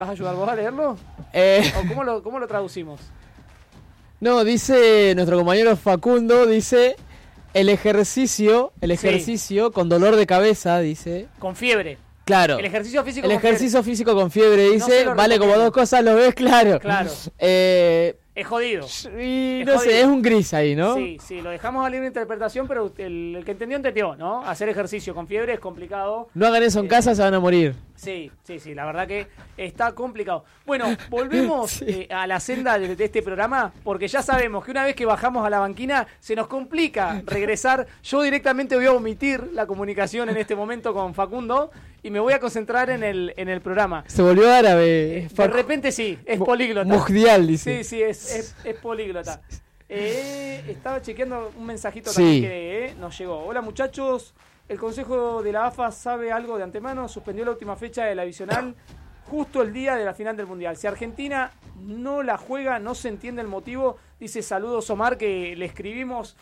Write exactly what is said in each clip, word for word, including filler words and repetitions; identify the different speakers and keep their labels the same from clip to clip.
Speaker 1: ¿Vas a ayudar vos a leerlo?
Speaker 2: Eh,
Speaker 1: ¿O cómo lo, cómo lo traducimos?
Speaker 2: no, dice nuestro compañero Facundo, dice el ejercicio, el ejercicio sí. con dolor de cabeza, dice.
Speaker 1: Con fiebre.
Speaker 2: Claro.
Speaker 1: El ejercicio físico
Speaker 2: el
Speaker 1: con
Speaker 2: ejercicio
Speaker 1: fiebre.
Speaker 2: físico con fiebre, dice,
Speaker 1: no
Speaker 2: vale como dos cosas, ¿lo ves? Claro.
Speaker 1: Claro.
Speaker 2: Eh,
Speaker 1: es jodido.
Speaker 2: Y
Speaker 1: es
Speaker 2: no
Speaker 1: jodido.
Speaker 2: sé, es un gris ahí, ¿no?
Speaker 1: Sí, sí, lo dejamos a libre interpretación, pero el, el que entendió, entendió, ¿no? Hacer ejercicio con fiebre es complicado.
Speaker 2: No hagan eso en
Speaker 1: eh,
Speaker 2: casa, se van a morir.
Speaker 1: Sí, sí, sí, la verdad que está complicado. Bueno, volvemos sí. eh, a la senda de, de este programa, porque ya sabemos que una vez que bajamos a la banquina, se nos complica regresar. Yo directamente voy a omitir la comunicación en este momento con Facundo y me voy a concentrar en el, en el programa.
Speaker 2: Se volvió árabe.
Speaker 1: Eh, de repente sí, es políglota.
Speaker 2: Mujdial, dice.
Speaker 1: Sí, sí, es, es, es políglota. Eh, estaba chequeando un mensajito
Speaker 2: sí.
Speaker 1: también que eh, nos llegó. Hola muchachos. El Consejo de la A F A sabe algo de antemano, suspendió la última fecha de la divisional justo el día de la final del Mundial. Si Argentina no la juega, no se entiende el motivo. Dice saludos Omar, que le escribimos.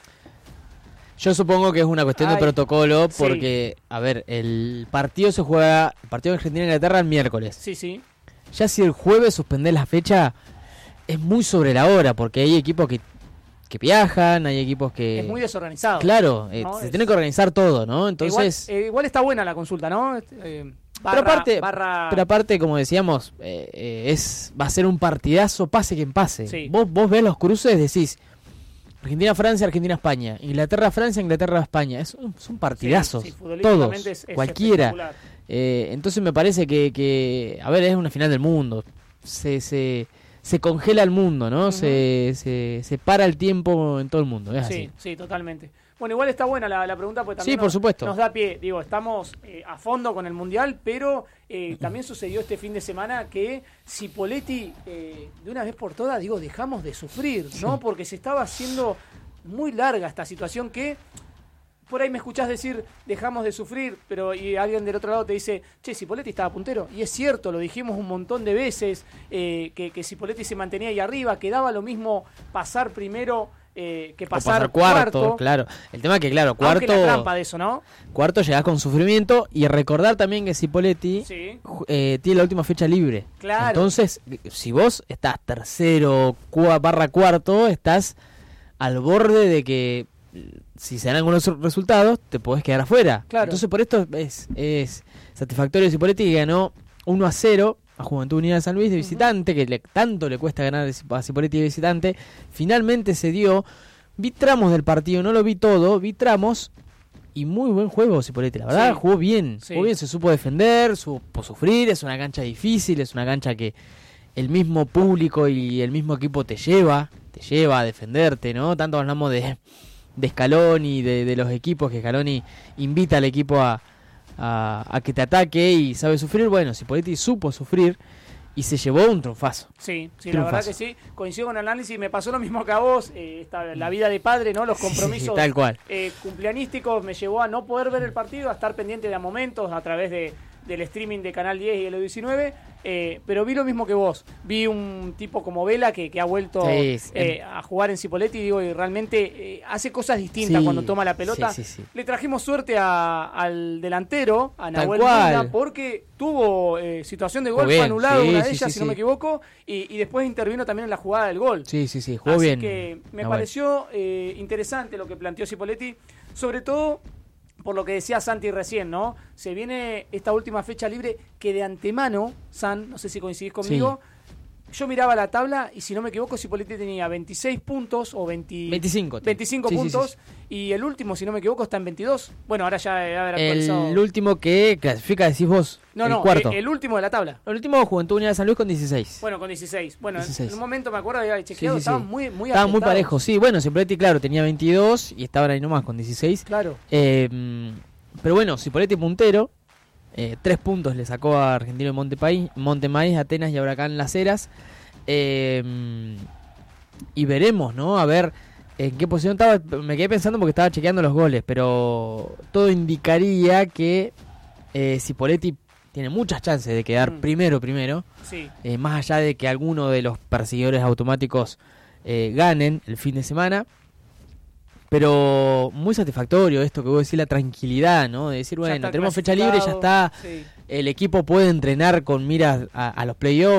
Speaker 2: Yo supongo que es una cuestión Ay, de protocolo, porque,
Speaker 1: sí.
Speaker 2: a ver, el partido se juega, el partido de Argentina-Inglaterra el miércoles.
Speaker 1: Sí, sí.
Speaker 2: Ya si el jueves suspendés la fecha, es muy sobre la hora, porque hay equipos que... que viajan, hay equipos que...
Speaker 1: Es muy desorganizado.
Speaker 2: Claro, eh,
Speaker 1: ¿no?
Speaker 2: se
Speaker 1: es...
Speaker 2: tiene que organizar todo, ¿no? Entonces...
Speaker 1: Igual, eh, igual está buena la consulta, ¿no? Eh, barra,
Speaker 2: pero, aparte,
Speaker 1: barra...
Speaker 2: pero aparte, como decíamos, eh, eh, es va a ser un partidazo, pase quien pase.
Speaker 1: Sí.
Speaker 2: Vos, vos ves los cruces, decís Argentina-Francia, Argentina-España, Inglaterra-Francia, Inglaterra-España. Es un, son partidazos,
Speaker 1: sí, sí,
Speaker 2: todos,
Speaker 1: es, es
Speaker 2: cualquiera. Eh, entonces me parece que, que, a ver, es una final del mundo. Se... se se congela el mundo, ¿no? Uh-huh. Se, se, se para el tiempo en todo el mundo, es
Speaker 1: sí,
Speaker 2: así.
Speaker 1: Sí, totalmente. Bueno, igual está buena la, la pregunta porque también
Speaker 2: sí, por
Speaker 1: nos,
Speaker 2: supuesto.
Speaker 1: nos da pie. Digo, estamos eh, a fondo con el Mundial, pero eh, también sucedió este fin de semana que Cipoletti, eh, de una vez por todas, digo, dejamos de sufrir, ¿no? Sí. Porque se estaba haciendo muy larga esta situación que... Por ahí me escuchás decir, dejamos de sufrir, pero y alguien del otro lado te dice, che, Cipoletti estaba puntero. Y es cierto, lo dijimos un montón de veces, eh, que, que Cipoletti se mantenía ahí arriba, que daba lo mismo pasar primero eh, que pasar,
Speaker 2: pasar cuarto,
Speaker 1: cuarto.
Speaker 2: Claro, el tema es que, claro, cuarto...
Speaker 1: Aunque la trampa de eso, ¿no?
Speaker 2: Cuarto llegás con sufrimiento y recordar también que Cipoletti
Speaker 1: sí.
Speaker 2: eh, tiene la última fecha libre.
Speaker 1: Claro.
Speaker 2: Entonces, si vos estás tercero, cua, barra cuarto, estás al borde de que... si se dan algunos resultados, te podés quedar afuera.
Speaker 1: Claro.
Speaker 2: Entonces, por esto es, es satisfactorio Cipoletti, que ganó uno a cero a Juventud Unida de San Luis de visitante, uh-huh. que le, tanto le cuesta ganar a Cipoletti de visitante. Finalmente se dio. Vi tramos del partido, no lo vi todo, vi tramos y muy buen juego Cipoletti. La verdad, sí. jugó bien. Sí. Jugó bien, se supo defender, supo sufrir. Es una cancha difícil, es una cancha que el mismo público y el mismo equipo te lleva, te lleva a defenderte, ¿no? Tanto hablamos de... de Scaloni, de, de los equipos, que Scaloni invita al equipo a, a, a que te ataque y sabe sufrir. Bueno, Cipoletti supo sufrir y se llevó un triunfazo.
Speaker 1: Sí, sí,
Speaker 2: triunfazo.
Speaker 1: La verdad que sí, coincido con el análisis, me pasó lo mismo que a vos, eh, esta, la vida de padre, ¿no? Los compromisos
Speaker 2: sí, tal cual.
Speaker 1: Eh, cumpleanísticos me llevó a no poder ver el partido, a estar pendiente de a momentos a través de del streaming de Canal diez y el diecinueve, eh, pero vi lo mismo que vos. Vi un tipo como Vela que, que ha vuelto sí, sí. Eh, a jugar en Cipoletti, digo, y realmente eh, hace cosas distintas sí, cuando toma la pelota.
Speaker 2: Sí, sí, sí.
Speaker 1: Le trajimos suerte a, al delantero, a Nahuel Molina, porque tuvo eh, situación de gol, fue anulado una de ellas, si no me equivoco, y, y después intervino también en la jugada del gol.
Speaker 2: Sí, sí, sí, jugó
Speaker 1: Así
Speaker 2: bien.
Speaker 1: que me
Speaker 2: Nahuel.
Speaker 1: pareció eh, interesante lo que planteó Cipoletti, sobre todo... por lo que decía Santi recién, ¿no? Se viene esta última fecha libre que de antemano, San, no sé si coincidís conmigo, sí. Yo miraba la tabla y si no me equivoco, Cipoletti tenía veintiséis puntos o veinte,
Speaker 2: veinticinco,
Speaker 1: veinticinco sí, puntos sí, sí, sí. Y el último, si no me equivoco, está en veintidós. Bueno, ahora ya debe haber actualizado.
Speaker 2: El último que clasifica, decís vos,
Speaker 1: no,
Speaker 2: el
Speaker 1: no,
Speaker 2: cuarto.
Speaker 1: El, el último de la tabla.
Speaker 2: El último, Juventud Unida de San Luis con dieciséis.
Speaker 1: Bueno, con dieciséis. Bueno,
Speaker 2: dieciséis.
Speaker 1: En un momento me acuerdo, había chequeado, sí, sí, estaban sí. muy muy
Speaker 2: Estaban muy parejos, sí. Bueno, Cipoletti, claro, tenía veintidós y estaban ahí nomás con dieciséis.
Speaker 1: Claro.
Speaker 2: Eh... Pero bueno, Cipoletti puntero, eh, tres puntos le sacó a Argentino Montemaíz, Montemaíz, Atenas y Huracán Las Heras. Eh, y veremos, ¿no? A ver en qué posición estaba. Me quedé pensando porque estaba chequeando los goles, pero todo indicaría que eh, Cipoletti tiene muchas chances de quedar mm. primero, primero.
Speaker 1: Sí.
Speaker 2: Eh, más allá de que alguno de los perseguidores automáticos eh, ganen el fin de semana. Pero muy satisfactorio esto que vos decís, la tranquilidad, ¿no? De decir, bueno, tenemos fecha libre, ya está. Sí. el equipo puede entrenar con miras a, a los playoffs.